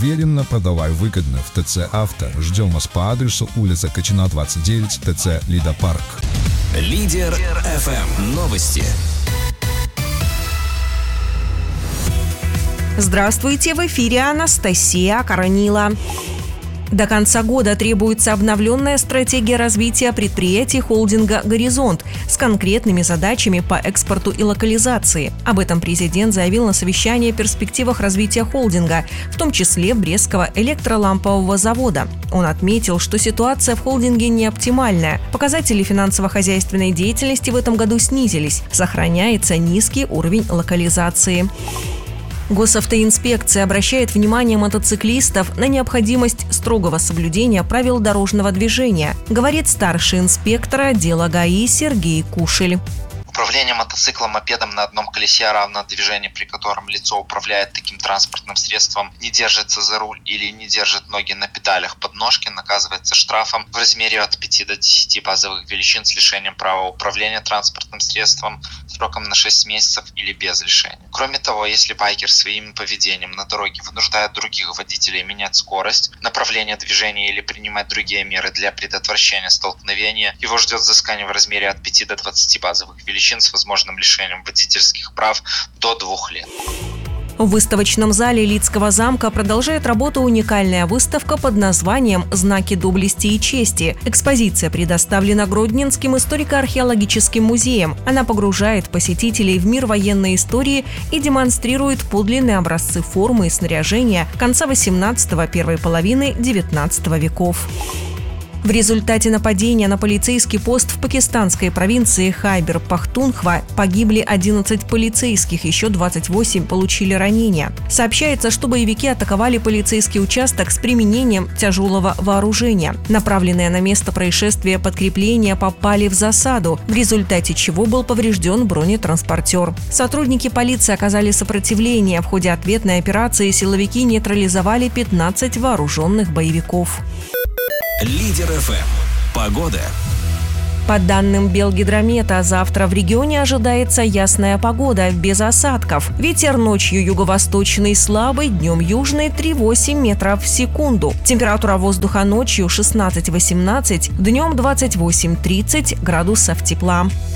Уверенно, продавай выгодно в ТЦ «Авто». Ждем вас по адресу улица Качина, 29, ТЦ «Лидопарк». Лидер ФМ. Новости. Здравствуйте, в эфире Анастасия Коронила. До конца года требуется обновленная стратегия развития предприятий холдинга «Горизонт» с конкретными задачами по экспорту и локализации. Об этом президент заявил на совещании о перспективах развития холдинга, в том числе Брестского электролампового завода. Он отметил, что ситуация в холдинге не оптимальная. Показатели финансово-хозяйственной деятельности в этом году снизились. Сохраняется низкий уровень локализации. Госавтоинспекция обращает внимание мотоциклистов на необходимость строгого соблюдения правил дорожного движения, говорит старший инспектор отдела ГАИ Сергей Кушель. Управление мотоциклом, мопедом на одном колесе равно движению, при котором лицо управляет таким транспортным средством, не держится за руль или не держит ноги на педалях подножки, наказывается штрафом в размере от 5 до 10 базовых величин с лишением права управления транспортным средством сроком на 6 месяцев или без лишения. Кроме того, если байкер своим поведением на дороге вынуждает других водителей менять скорость, направление движения или принимать другие меры для предотвращения столкновения, его ждет взыскание в размере от 5 до 20 базовых величин с возможным лишением водительских прав до 2 лет. В выставочном зале Лидского замка продолжает работу уникальная выставка под названием «Знаки доблести и чести». Экспозиция предоставлена Гродненским историко-археологическим музеем. Она погружает посетителей в мир военной истории и демонстрирует подлинные образцы формы и снаряжения конца XVIII – первой половины XIX веков. В результате нападения на полицейский пост в пакистанской провинции Хайбер-Пахтунхва погибли 11 полицейских, еще 28 получили ранения. Сообщается, что боевики атаковали полицейский участок с применением тяжелого вооружения. Направленные на место происшествия подкрепления попали в засаду, в результате чего был поврежден бронетранспортер. Сотрудники полиции оказали сопротивление. В ходе ответной операции силовики нейтрализовали 15 вооруженных боевиков. Лидер ФМ. Погода. По данным Белгидромета, завтра в регионе ожидается ясная погода, без осадков. Ветер ночью юго-восточный слабый, днем южный 3,8 метров в секунду. Температура воздуха ночью 16-18, днем 28-30 градусов тепла.